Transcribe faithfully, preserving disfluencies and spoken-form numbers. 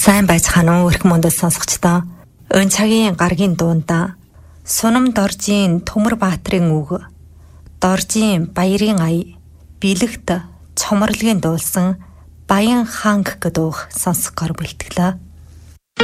Сайн байцгаана уу өрх мөндөл сонсогчдоо. Өн цагийн гаргийн дуунда Сунам Доржийн Төмөр Баатрын үг, Доржийн Баярын ая, Бэлэгт Цоморлогийн дуулсан Баян ханг гэдэг үг сонсгоор бэлтгэлээ.